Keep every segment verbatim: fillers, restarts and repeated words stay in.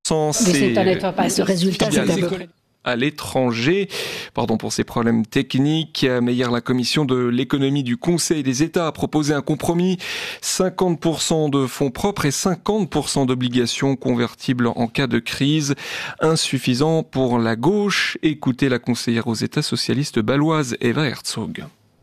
Ce résultat, c'est à peu près... à l'étranger. Pardon pour ces problèmes techniques. Mais hier, la commission de l'économie du Conseil des États a proposé un compromis. cinquante pour cent de fonds propres et cinquante pour cent d'obligations convertibles en cas de crise. Insuffisant pour la gauche. Écoutez la conseillère aux États socialistes bâloise Eva Herzog.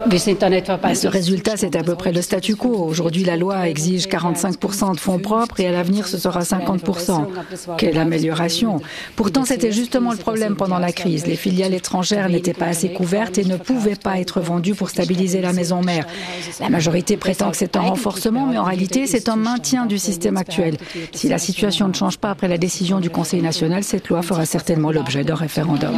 Ce résultat, c'est à peu près le statu quo. Aujourd'hui, la loi exige quarante-cinq pour cent de fonds propres et à l'avenir, ce sera cinquante pour cent. Quelle amélioration! Pourtant, c'était justement le problème pendant la crise. Les filiales étrangères n'étaient pas assez couvertes et ne pouvaient pas être vendues pour stabiliser la maison mère. La majorité prétend que c'est un renforcement, mais en réalité, c'est un maintien du système actuel. Si la situation ne change pas après la décision du Conseil national, cette loi fera certainement l'objet d'un référendum.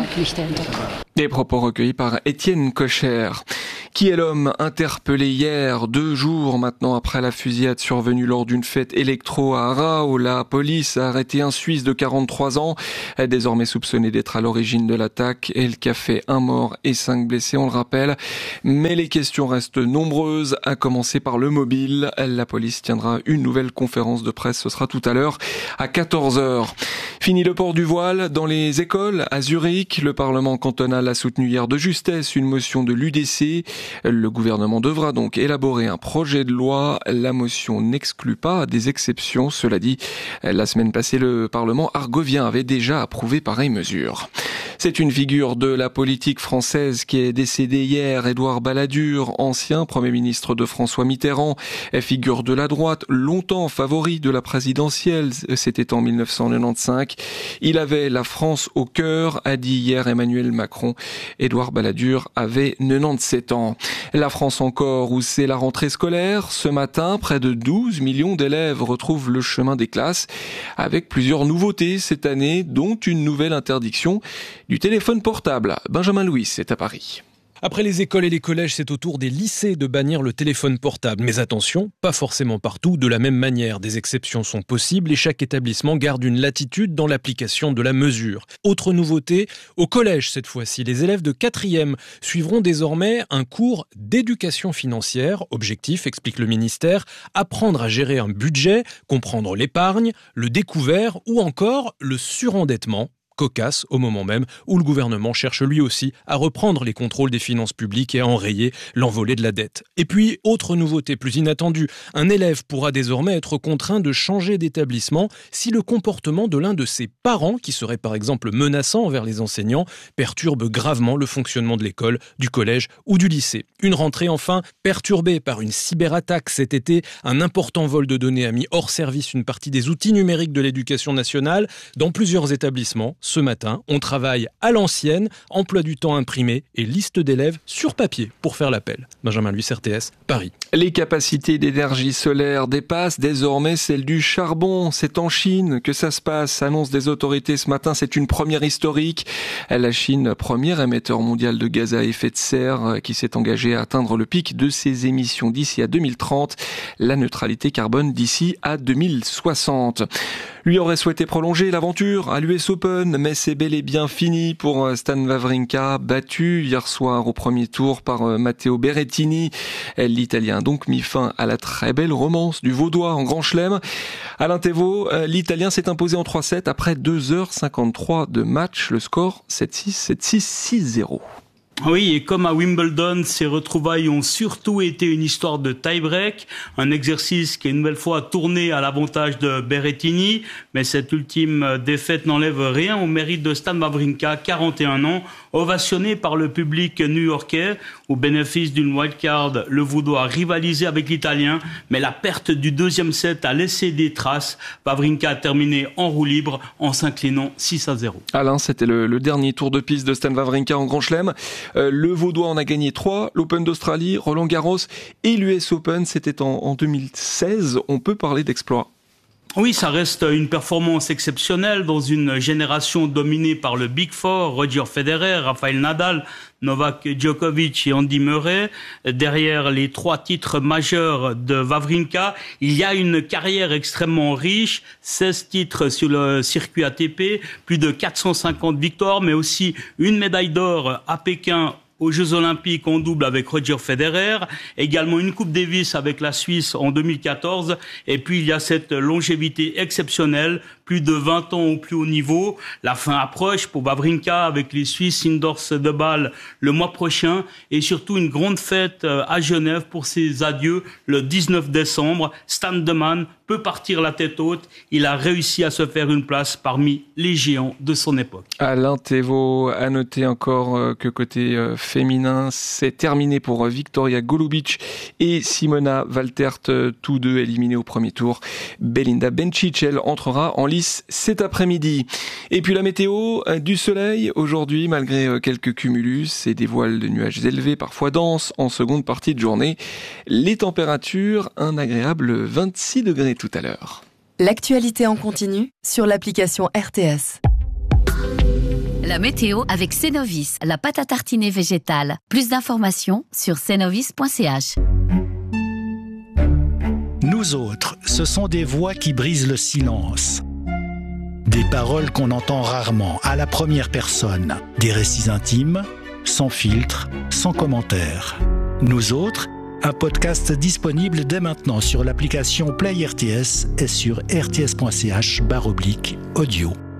Des propos recueillis par Étienne Kocher. Qui est l'homme interpellé hier, deux jours maintenant après la fusillade survenue lors d'une fête électro à Arras, où la police a arrêté un Suisse de quarante-trois ans, désormais soupçonné d'être à l'origine de l'attaque, et le qui a fait un mort et cinq blessés, on le rappelle. Mais les questions restent nombreuses, à commencer par le mobile. La police tiendra une nouvelle conférence de presse, ce sera tout à l'heure à quatorze heures. Fini le port du voile dans les écoles à Zurich. Le Parlement cantonal a soutenu hier de justesse une motion de l'U D C. Le gouvernement devra donc élaborer un projet de loi. La motion n'exclut pas des exceptions. Cela dit, la semaine passée, le Parlement argovien avait déjà approuvé pareille mesure. C'est une figure de la politique française qui est décédée hier. Édouard Balladur, ancien Premier ministre de François Mitterrand, figure de la droite, longtemps favori de la présidentielle. C'était en mille neuf cent quatre-vingt-quinze. Il avait la France au cœur, a dit hier Emmanuel Macron. Édouard Balladur avait quatre-vingt-dix-sept ans. La France encore, où c'est la rentrée scolaire. Ce matin, près de douze millions d'élèves retrouvent le chemin des classes, avec plusieurs nouveautés cette année, dont une nouvelle interdiction du téléphone portable. Benjamin Louis, c'est à Paris. Après les écoles et les collèges, c'est au tour des lycées de bannir le téléphone portable. Mais attention, pas forcément partout, de la même manière. Des exceptions sont possibles et chaque établissement garde une latitude dans l'application de la mesure. Autre nouveauté, au collège cette fois-ci, les élèves de quatrième suivront désormais un cours d'éducation financière. Objectif, explique le ministère, apprendre à gérer un budget, comprendre l'épargne, le découvert ou encore le surendettement. Cocasse au moment même où le gouvernement cherche lui aussi à reprendre les contrôles des finances publiques et à enrayer l'envolée de la dette. Et puis, autre nouveauté plus inattendue, un élève pourra désormais être contraint de changer d'établissement si le comportement de l'un de ses parents, qui serait par exemple menaçant envers les enseignants, perturbe gravement le fonctionnement de l'école, du collège ou du lycée. Une rentrée enfin perturbée par une cyberattaque cet été. Un important vol de données a mis hors service une partie des outils numériques de l'éducation nationale dans plusieurs établissements. Ce matin, on travaille à l'ancienne, emploi du temps imprimé et liste d'élèves sur papier pour faire l'appel. Benjamin Louis, R T S, Paris. Les capacités d'énergie solaire dépassent désormais celles du charbon. C'est en Chine que ça se passe, annonce des autorités ce matin. C'est une première historique. La Chine, premier émetteur mondial de gaz à effet de serre, qui s'est engagé à atteindre le pic de ses émissions d'ici à deux mille trente. La neutralité carbone d'ici à deux mille soixante. Lui aurait souhaité prolonger l'aventure à l'U S Open, mais c'est bel et bien fini pour Stan Wawrinka, battu hier soir au premier tour par Matteo Berrettini. L'Italien a donc mis fin à la très belle romance du Vaudois en Grand Chelem. Alain Thévault, l'Italien s'est imposé en trois sept après deux heures cinquante-trois de match. Le score sept six, sept six, six zéro. Oui, et comme à Wimbledon, ces retrouvailles ont surtout été une histoire de tie-break, un exercice qui est une nouvelle fois tourné à l'avantage de Berrettini, mais cette ultime défaite n'enlève rien au mérite de Stan Wawrinka, quarante et un ans, ovationné par le public new-yorkais. Au bénéfice d'une wildcard, le Vaudois a rivalisé avec l'Italien, mais la perte du deuxième set a laissé des traces. Wawrinka a terminé en roue libre en s'inclinant six à zéro. Alain, c'était le, le dernier tour de piste de Stan Wawrinka en Grand Chelem. Euh, le Vaudois en a gagné trois, l'Open d'Australie, Roland Garros et l'U S Open, c'était en, en deux mille seize. On peut parler d'exploit. Oui, ça reste une performance exceptionnelle dans une génération dominée par le Big Four, Roger Federer, Rafael Nadal, Novak Djokovic et Andy Murray. Derrière les trois titres majeurs de Wawrinka, il y a une carrière extrêmement riche, seize titres sur le circuit A T P, plus de quatre cent cinquante victoires, mais aussi une médaille d'or à Pékin aux Jeux Olympiques en double avec Roger Federer, également une Coupe Davis avec la Suisse en deux mille quatorze, et puis il y a cette longévité exceptionnelle, plus de vingt ans au plus haut niveau. La fin approche pour Wawrinka avec les Suisses indoors de Bâle le mois prochain et surtout une grande fête à Genève pour ses adieux le dix-neuf décembre. Stan de Man peut partir la tête haute. Il a réussi à se faire une place parmi les géants de son époque. Alain Thévault, à noter encore que côté féminin, c'est terminé pour Victoria Golubic et Simona Valtert, tous deux éliminés au premier tour. Belinda Bencic, elle entrera en lice cet après-midi. Et puis la météo, du soleil aujourd'hui malgré quelques cumulus et des voiles de nuages élevés, parfois denses en seconde partie de journée. Les températures, un agréable vingt-six degrés tout à l'heure. L'actualité en continu sur l'application R T S. La météo avec Cenovis, la pâte à tartiner végétale. Plus d'informations sur cenovis point c h. Nous autres, ce sont des voix qui brisent le silence. Des paroles qu'on entend rarement, à la première personne. Des récits intimes, sans filtre, sans commentaire. Nous autres, un podcast disponible dès maintenant sur l'application Play R T S et sur r t s point c h barre oblique audio.